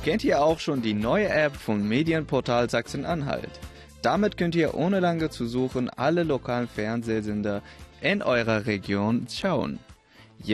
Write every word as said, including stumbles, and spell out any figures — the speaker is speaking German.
Kennt ihr auch schon die neue App von Medienportal Sachsen-Anhalt? Damit könnt ihr ohne lange zu suchen alle lokalen Fernsehsender in eurer Region schauen.